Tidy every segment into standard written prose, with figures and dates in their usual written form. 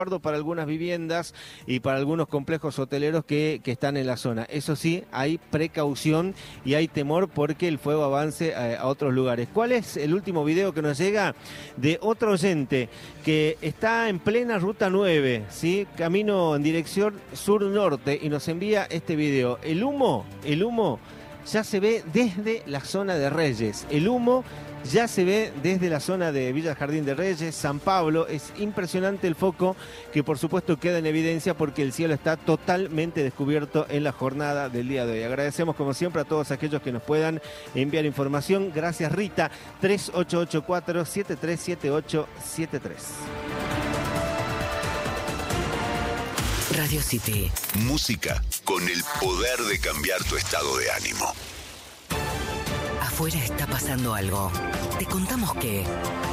para algunas viviendas y para algunos complejos hoteleros que están en la zona. Eso sí, hay precaución y hay temor porque el fuego avance a otros lugares. ¿Cuál es el último video que nos llega? De otro oyente que está en plena ruta 9, ¿sí? Camino en dirección sur-norte, y nos envía este video. El humo ya se ve desde la zona de Reyes. El humo ya se ve desde la zona de Villa Jardín de Reyes, San Pablo. Es impresionante el foco, que por supuesto queda en evidencia porque el cielo está totalmente descubierto en la jornada del día de hoy. Agradecemos como siempre a todos aquellos que nos puedan enviar información. Gracias, Rita. 3884-737873. Radio City. Música con el poder de cambiar tu estado de ánimo. Afuera está pasando algo. Te contamos qué.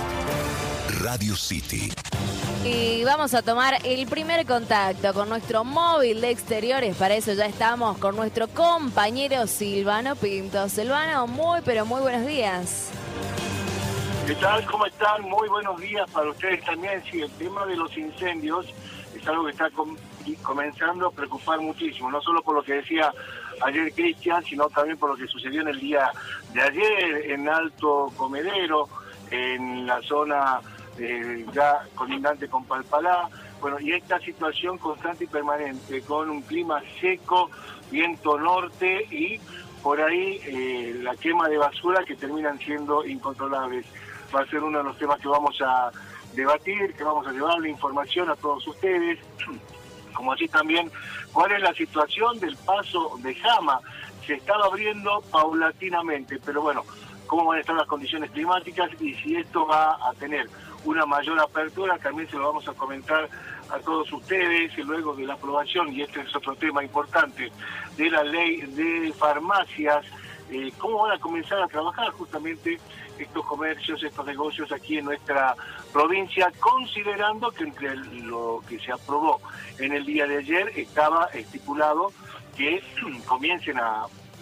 Radio City. Y vamos a tomar el primer contacto con nuestro móvil de exteriores. Para eso ya estamos con nuestro compañero Silvano Pinto. Silvano, muy pero muy buenos días. ¿Qué tal? ¿Cómo están? Muy buenos días para ustedes también. Sí, el tema de los incendios es algo que está comenzando a preocupar muchísimo, no solo por lo que decía ayer Cristian, sino también por lo que sucedió en el día de ayer en Alto Comedero, en la zona ya colindante con Palpalá. Bueno, y esta situación constante y permanente, con un clima seco, viento norte y por ahí la quema de basura que terminan siendo incontrolables. Va a ser uno de los temas que vamos a debatir, que vamos a llevarle información a todos ustedes, como así también cuál es la situación del paso de Jama. Se estaba abriendo paulatinamente, pero bueno, cómo van a estar las condiciones climáticas y si esto va a tener una mayor apertura, también se lo vamos a comentar a todos ustedes. Y luego de la aprobación, y este es otro tema importante, de la ley de farmacias, cómo van a comenzar a trabajar justamente estos comercios, estos negocios aquí en nuestra provincia, considerando que entre lo que se aprobó en el día de ayer estaba estipulado que comiencen a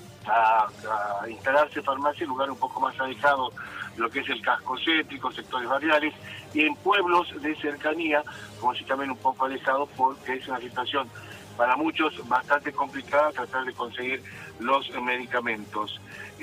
instalarse farmacias en lugares un poco más alejados de lo que es el casco céntrico, sectores barriales, y en pueblos de cercanía, como si también un poco alejados, porque es una situación para muchos bastante complicada tratar de conseguir los medicamentos.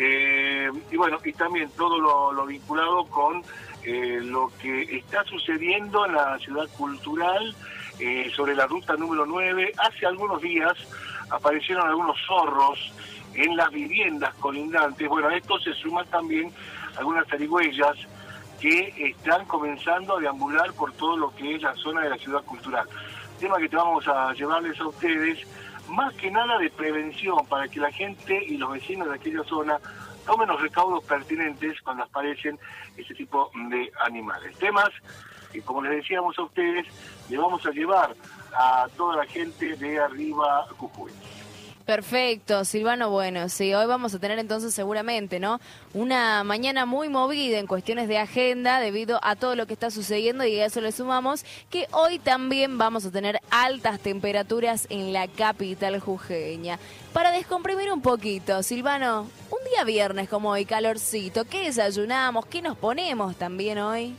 Y bueno, y también todo lo vinculado con lo que está sucediendo en la ciudad cultural, sobre la ruta número 9. Hace algunos días aparecieron algunos zorros en las viviendas colindantes. Bueno, a esto se suman también algunas zarigüeyas que están comenzando a deambular por todo lo que es la zona de la ciudad cultural. Tema que te vamos a llevarles a ustedes, más que nada de prevención, para que la gente y los vecinos de aquella zona tomen los recaudos pertinentes cuando aparecen este tipo de animales. Temas que, como les decíamos a ustedes, le vamos a llevar a toda la gente de Arriba Jujuy. Perfecto, Silvano. Bueno, sí, hoy vamos a tener entonces seguramente, ¿no?, una mañana muy movida en cuestiones de agenda debido a todo lo que está sucediendo, y a eso le sumamos que hoy también vamos a tener altas temperaturas en la capital jujeña. Para descomprimir un poquito, Silvano, un día viernes como hoy, calorcito, ¿qué desayunamos? ¿Qué nos ponemos también hoy?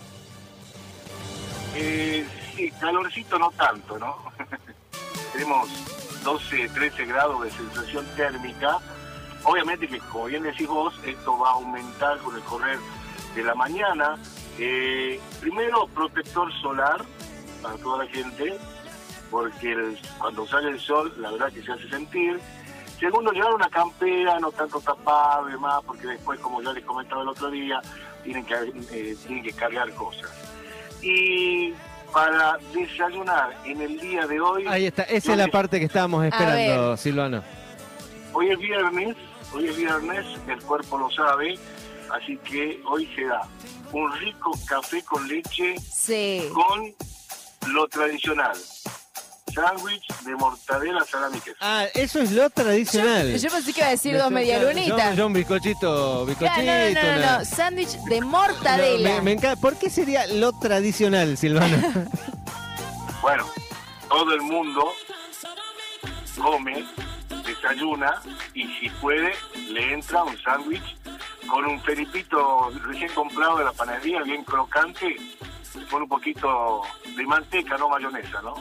Sí, calorcito no tanto, ¿no? Tenemos 12, 13 grados de sensación térmica. Obviamente que, como bien decís vos, esto va a aumentar con el correr de la mañana. Primero, protector solar para toda la gente, porque cuando sale el sol, la verdad que se hace sentir. Segundo, llevar una campera, no tanto tapado y demás, porque después, como ya les comentaba el otro día, tienen que cargar cosas. Y para desayunar en el día de hoy... Ahí está, esa es la parte que estábamos esperando, Silvano. Hoy es viernes, el cuerpo lo sabe, así que hoy se da un rico café con leche, sí, con lo tradicional. Sándwich de mortadela, salami y queso. Ah, eso es lo tradicional. Yo pensé que iba a decir dos medialunitas. Yo un bizcochito. No, sándwich de mortadela. Me encanta. ¿Por qué sería lo tradicional, Silvano? Bueno, todo el mundo come, desayuna, y si puede, le entra un sándwich con un felipito recién comprado de la panadería, bien crocante, con un poquito de manteca, no mayonesa, ¿no?